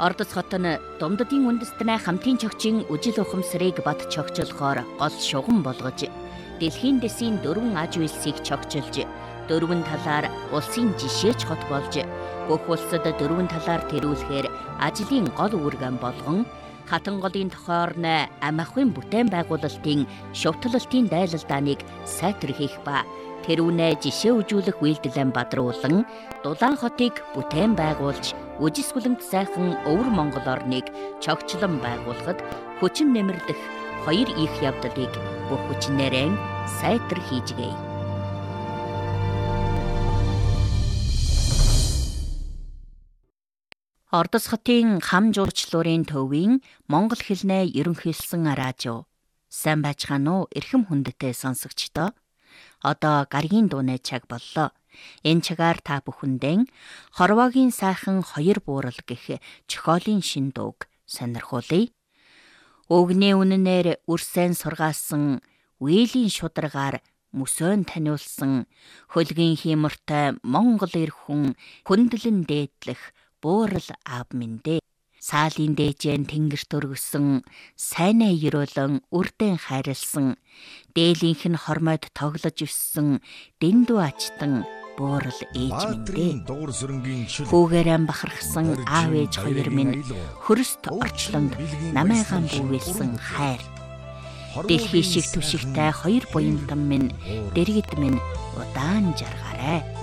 Ордос хот нь Думддын үндэстнээ хамтын чогчийн үжил ухамсарыг бат чогчлохоор гол шугам болгож, дэлхийн дэсийн 4 аж үйлсийг чогчилж, 4 талаар улсын жишээч хот болж, бүх улсад 4 талаар тэрүүлэхээр ажлын гол үүргэн болгон, хатан голын тохоор нь ам ахуйн бүтээн байгуулалтын шувталтын дайлалдааныг сайтар хийх ба тэрүүнээ жишээ үзүүлэх үйлдэлэн бадруулан, Дулаан хотыг бүтээн байгуулж, үжис хүлэмт сайхан өвөр Монгол орныг чогчлон байгуулахад хүчин нэмэрдэх 2 их явдлыг бүх хүчнээрээ сайтар хийжгээе. Ордос хотын хам жуулчлалын төвийн монгол хэлнээ ерөнхийлсөн радио. Сайн байцгаана уу эрхэм хүндтэй сонсогчдоо. Одоо гаргийн дууны цаг боллоо. Энэ цагаар та бүхэндээ хорвоогийн сайхан 2 буурал гэх чохиолын шин дууг сонирхуулъя. Өгний үнэнээр үрсэн сургаасан, үеийн шударгаар мөсөөн таниулсан, хөлгийн хиймортой монгол эр хүн хүндлэн дээдлэх буурал аав минь. Саалын дээжэн тэнгэрт өргөсөн, сайнаа ерөөлөн үрдэн хайрлсан, дээлийнх нь хормойд тоглож өссөн, дэндүү ачтан буурал ээж минь. Хүүгээрэн бахархсан аав ээж 2 минь хөрөст орчлонд намайгаан бүүвэлсэн хайр. Дэлхий шиг түшигтэй 2 буянтан минь, дэргэд минь удаан жаргаарай.